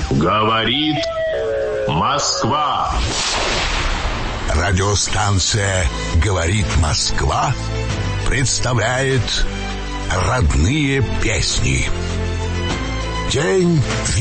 Говорит Москва. Радиостанция «Говорит Москва» представляет родные песни. День